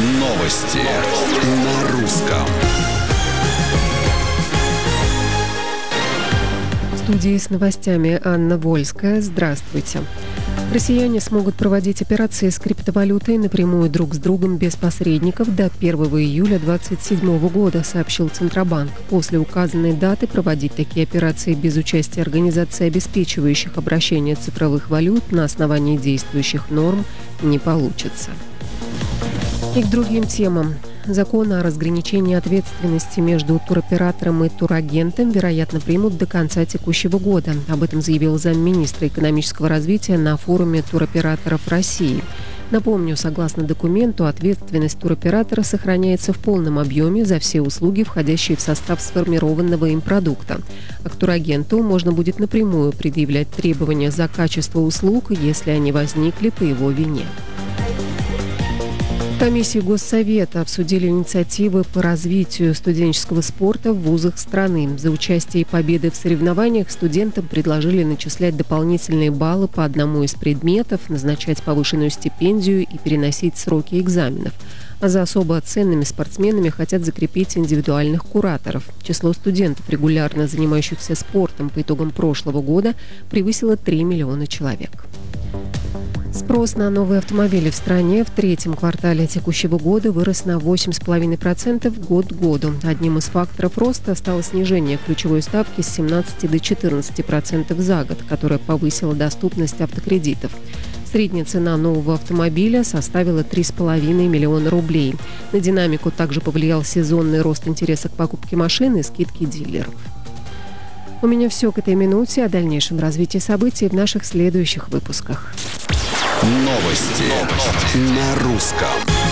Новости на русском. В студии с новостями Анна Вольская. Здравствуйте. Россияне смогут проводить операции с криптовалютой напрямую друг с другом без посредников до 1 июля 2027 года, сообщил Центробанк. После указанной даты проводить такие операции без участия организаций, обеспечивающих обращение цифровых валют на основании действующих норм, не получится. И к другим темам. Закон о разграничении ответственности между туроператором и турагентом, вероятно, примут до конца текущего года. Об этом заявил замминистра экономического развития на форуме туроператоров России. Напомню, согласно документу, ответственность туроператора сохраняется в полном объеме за все услуги, входящие в состав сформированного им продукта. А к турагенту можно будет напрямую предъявлять требования за качество услуг, если они возникли по его вине. Комиссии Госсовета обсудили инициативы по развитию студенческого спорта в вузах страны. За участие и победы в соревнованиях студентам предложили начислять дополнительные баллы по одному из предметов, назначать повышенную стипендию и переносить сроки экзаменов. А за особо ценными спортсменами хотят закрепить индивидуальных кураторов. Число студентов, регулярно занимающихся спортом по итогам прошлого года, превысило 3 миллиона человек. Спрос на новые автомобили в стране в третьем квартале текущего года вырос на 8,5% год к году. Одним из факторов роста стало снижение ключевой ставки с 17 до 14% за год, которое повысило доступность автокредитов. Средняя цена нового автомобиля составила 3,5 миллиона рублей. На динамику также повлиял сезонный рост интереса к покупке машин и скидки дилеров. У меня все к этой минуте. О дальнейшем развитии событий в наших следующих выпусках. Новости на русском.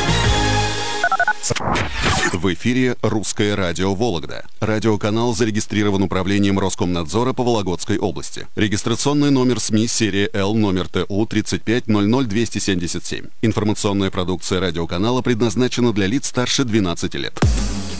В эфире «Русское радио Вологда». Радиоканал зарегистрирован управлением Роскомнадзора по Вологодской области. Регистрационный номер СМИ серия Л номер ТУ 3500277. Информационная продукция радиоканала предназначена для лиц старше 12 лет.